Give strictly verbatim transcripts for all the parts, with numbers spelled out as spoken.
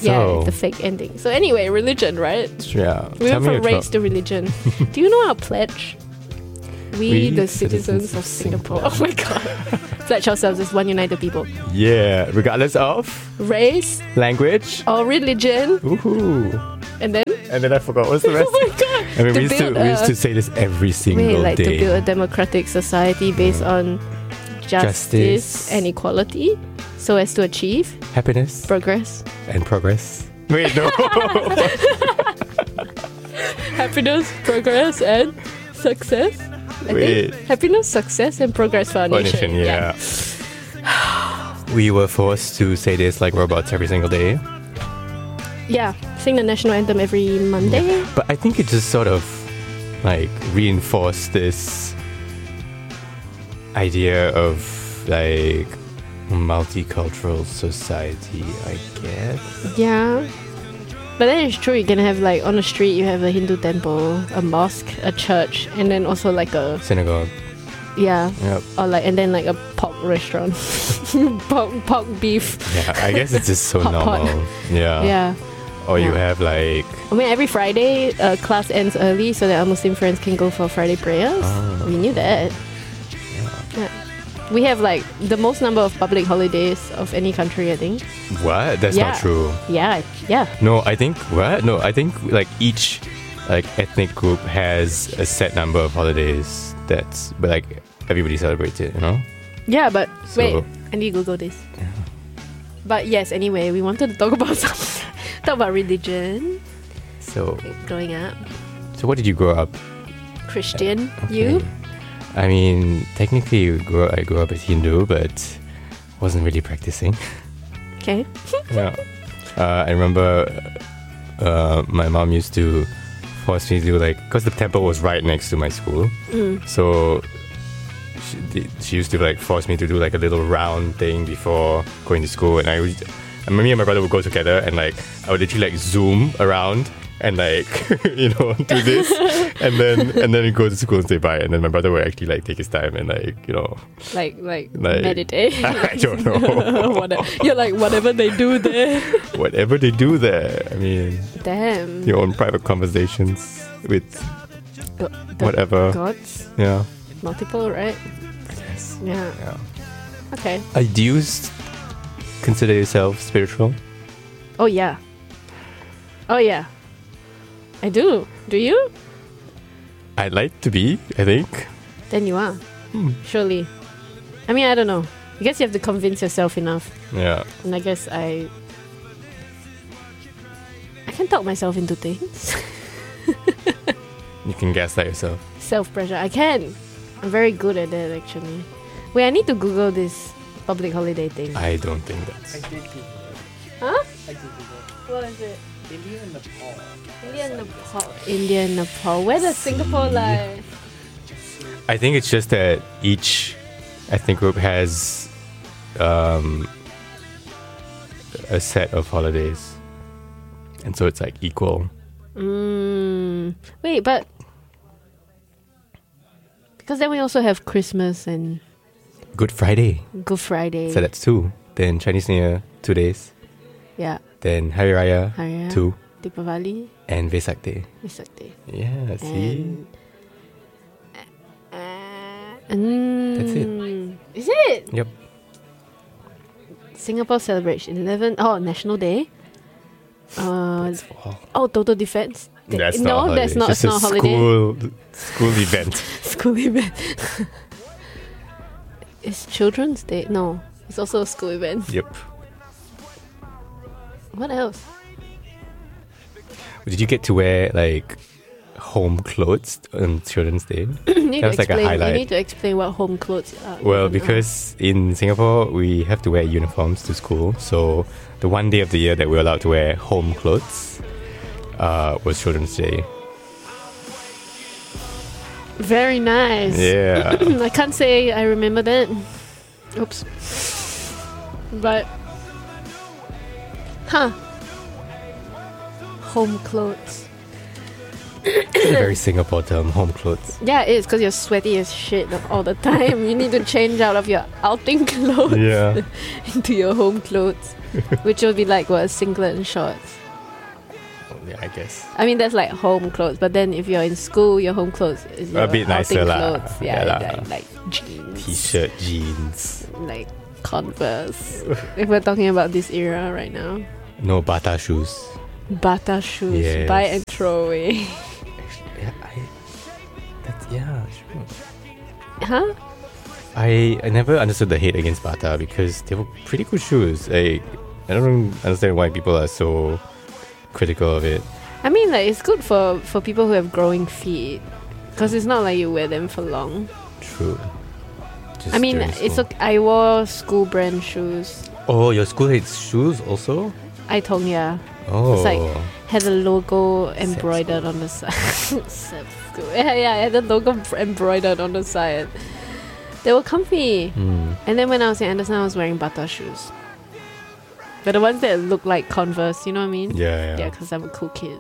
So, yeah, the fake ending. So anyway, religion, right? yeah. We tell went me from your race tro- to religion. Do you know our pledge? We, We, the citizens citizens, of of Singapore. Singapore. Oh my god. Pledge ourselves as one united people. Yeah, regardless of Race language. or religion. Woohoo. And then? And then I forgot what's the rest. Oh my god. I mean, To we used, to, build we used a- to say this every single Wait, like day. to build a democratic society based on justice, Justice. and equality so as to achieve Happiness progress. and progress. Wait, no. Happiness, progress, and success. I Wait. think. Happiness, success, and progress for our nation. Foundation, yeah. We were forced to say this like robots every single day. Yeah. Sing the national anthem every Monday. But I think it just sort of like reinforced this idea of like multicultural society, I guess. Yeah. But then it's true, you can have like on the street you have a Hindu temple, a mosque, a church, and then also like a Synagogue. yeah. Yep. Or like and then like a pork restaurant. pork pork beef. Yeah, I guess it's just so Hot pot. normal. Yeah. Yeah. Or you Yeah. have like I mean every Friday uh, class ends early so that our Muslim friends can go for Friday prayers. Oh. We knew that. Yeah. We have like the most number of public holidays of any country, I think. what? That's Yeah. not true. Yeah, yeah. No, I think what? No, I think like each like ethnic group has a set number of holidays that's but like everybody celebrates it, you know? Yeah, but So- wait, I need to Google this. But yes, anyway, we wanted to talk about something. Talk about religion So growing up. so what did you grow up? Christian. Okay. You? I mean, technically you grew, I grew up as Hindu, but wasn't really practicing. Okay. Yeah. Uh, I remember uh, my mom used to force me to do like, because the temple was right next to my school. Mm. So she, did- she used to like force me to do like a little round thing before going to school. And I would, and me and my brother would go together and like, I would literally like zoom around and like, you know, do this. and then, and then we go to school and say bye. And then my brother would actually like take his time and like, you know, Like like, Like- meditate. I don't know. Whatever. You're like whatever they do there. whatever they do there. I mean, Damn. your own private conversations with Go- the whatever. Gods. Yeah. Multiple, right? Yes. Yeah. Yeah. Okay. Uh, do you s- consider yourself spiritual? Oh yeah. Oh yeah. I do. Do you? I'd like to be, I think. Then you are. Hmm. Surely. I mean, I don't know. I guess you have to convince yourself enough. Yeah. And I guess I I can talk myself into things. You can gaslight yourself. Self pressure. I can. I'm very good at that actually. Wait, I need to Google this public holiday thing. I don't think that's. I did Google it. Huh? I did Google What is it? it. India and Nepal. India and Nepal. India and Nepal. Where does Singapore lie? I think it's just that each ethnic group has um, a set of holidays. And so it's like equal. Mm. Wait, but because then we also have Christmas and Good Friday. Good Friday. So that's two. Then Chinese New Year, two days. Yeah. Then Hari Raya, Hari Raya. two. Deepavali. And Vesak Day. Vesak Day. Yeah, see? And, uh, mm, That's it. Is it? Yep. Singapore celebrates eleven. Oh, National Day. Uh, That's all. oh, Total Defense. Day. That's no, not a holiday. that's not. It's It's just not a a holiday. school, school event. School event. It's Children's Day. No, it's also a school event. Yep. What else? Did you get to wear like home clothes on Children's Day? you need That was to like a explain. highlight. You need to explain what home clothes are. Well, even are. because in Singapore we have to wear uniforms to school, so the one day of the year that we're allowed to wear home clothes uh, was Children's Day. Very nice. Yeah. I can't say I remember that. Oops. But, huh. Home clothes. It's a very Singapore term, home clothes. Yeah, it is because you're sweaty as shit all the time. You need to change out of your outing clothes Yeah. into your home clothes, which will be like what, a singlet and shorts. Yeah, I guess. I mean, that's like home clothes, but then if you're in school, your home clothes is your A bit nicer outing lah. clothes. Yeah, Yeah lah. like, like jeans, T-shirt, jeans. like Converse. If we're talking about this era right now, No Bata shoes. Bata shoes, Yes. buy and throw away. Yeah, I. That's yeah, sure. Huh? I I never understood the hate against Bata because they were pretty good shoes. Like I don't understand why people are so critical of it. I mean, like it's good for for people who have growing feet, because it's not like you wear them for long. True. Just I mean, during it's school. okay. I wore school brand shoes. Oh, your school hates shoes also? I told ya. Oh. It's like had the logo embroidered on the side. Sep school. Yeah, yeah, I had the logo embroidered on the side. They were comfy. Hmm. And then when I was in Anderson, I was wearing Bata shoes. But the ones that look like Converse, you know what I mean? Yeah, yeah. Yeah, because I'm a cool kid.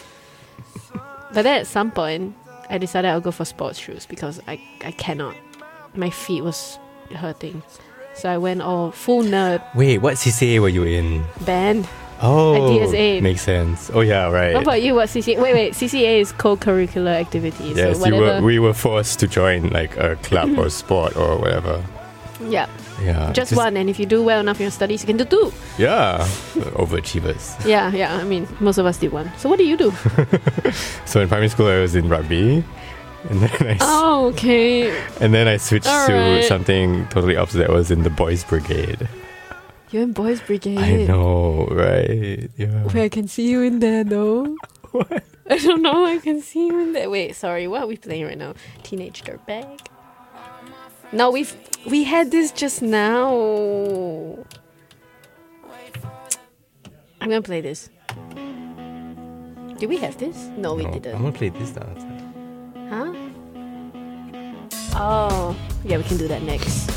But then at some point, I decided I'll go for sports shoes because I, I cannot. My feet was hurting. So I went all full nerd Wait, what C C A were you in? band. Oh, At D S A. makes sense. Oh yeah, right. What about you? What C C A? Wait, wait. C C A is co-curricular activities. Yes, so you whatever. were, we were forced to join like a club or sport or whatever. yeah, Yeah, just, one. And if you do well enough in your studies, you can do two. Yeah, overachievers. Yeah, yeah. I mean, most of us did one. So what do you do? So in primary school, I was in rugby, and then I s- Oh, okay. and then I switched All to right. something totally opposite. I was in the boys' brigade. You're in boys' brigade. I know, right? Yeah. Wait, I can see you in there though. What? I don't know. I can see you in there. Wait, sorry. What are we playing right now? Teenage Dirtbag. No, we've we had this just now. I'm gonna play this. Did we have this? No, we No, didn't. I'm gonna play this now. Huh? Oh, yeah, we can do that next.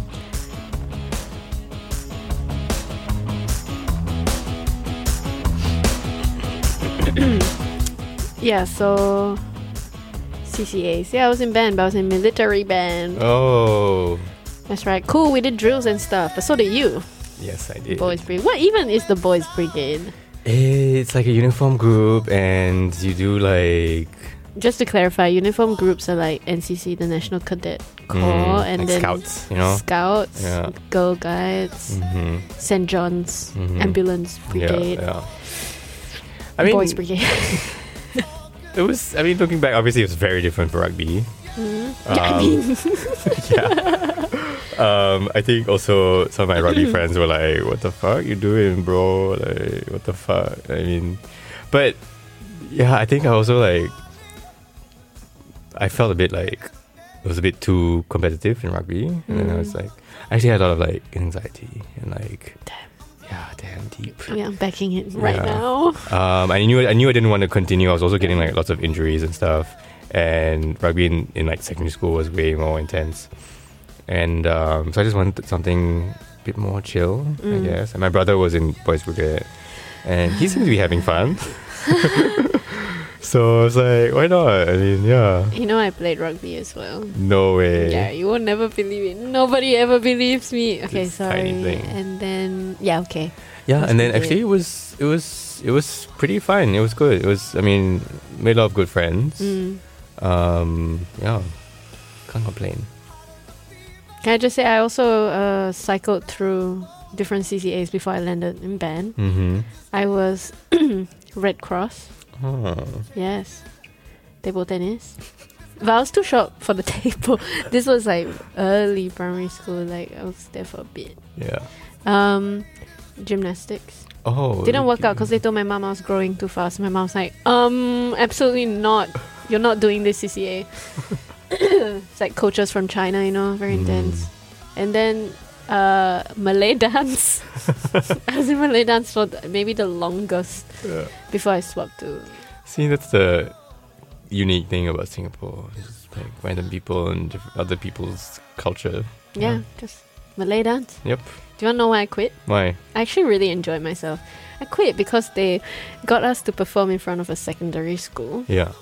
Yeah, so C C As. Yeah, I was in band, but I was in military band. Oh, That's right. Cool, we did drills and stuff, but so did you. yes, I did. Boys Brigade. What even is the Boys Brigade? It's like a uniform group, and you do like Just to clarify, uniform groups are like N C C, the National Cadet Corps, mm, and like then scouts, you know. Scouts, Yeah. Girl Guides, Mm-hmm. Saint John's, Mhm. Ambulance Brigade, Yeah, yeah. I mean, Boys Brigade. it was. I mean, looking back, obviously, it was very different for rugby. Mhm. Um, Yeah, I mean, yeah. Um, I think also some of my rugby friends were like, "What the fuck you doing, bro? Like, what the fuck?" I mean, but yeah, I think I also like. I felt a bit like it was a bit too competitive in rugby, and then I was Mm. like, I actually had a lot of like anxiety and like, Damn. yeah, damn deep. yeah, I'm backing it right Yeah. now. Um, I knew I knew I didn't want to continue. I was also getting like lots of injuries and stuff, and rugby in, in like secondary school was way more intense, and um, so I just wanted something a bit more chill, I Mm. guess. And my brother was in Boys Brigade, and he seemed to be having fun. So I was like, why not? I mean, yeah, You know, I played rugby as well. no way. Yeah, you will never believe it. Nobody ever believes me. Okay, This sorry. tiny thing. And then, yeah, okay. Yeah, Boys and then Brigade. actually it was it was it was pretty fun. It was good. It was I mean made a lot of good friends. Mm. Um, yeah, can't complain. Can I just say, I also uh, cycled through different C C As before I landed in band. Mm-hmm. I was Red Cross. Oh. Yes. Table tennis. But I was too short for the table. This was like early primary school. Like I was there for a bit. Yeah. Um, gymnastics. Oh. Didn't work out because they told my mom I was growing too fast. My mom's like, um, absolutely not. You're not doing this C C A. It's like coaches from China, you know, very Mm. intense. And then uh, Malay dance. I was in Malay dance for the, maybe the longest Yeah. before I swapped to. See, that's the unique thing about Singapore. It's like random people and diff- other people's culture. Yeah, Yeah. just Malay dance. Yep. Do you want to know why I quit? Why? I actually really enjoyed myself. I quit because they got us to perform in front of a secondary school. Yeah.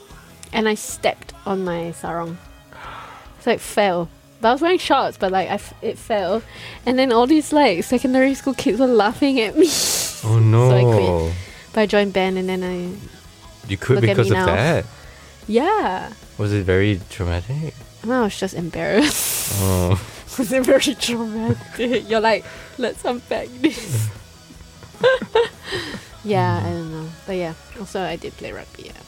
and I stepped on my sarong. So it fell. But I was wearing shorts, but like I f- it fell. And then all these like secondary school kids were laughing at me. Oh no. So I quit. But I joined band and then I... You quit Look at because me of now. that? Yeah. Was it very traumatic? I was just embarrassed. Oh. Was it very traumatic? You're like, let's unpack this. Yeah, I don't know. But yeah, also I did play rugby, yeah.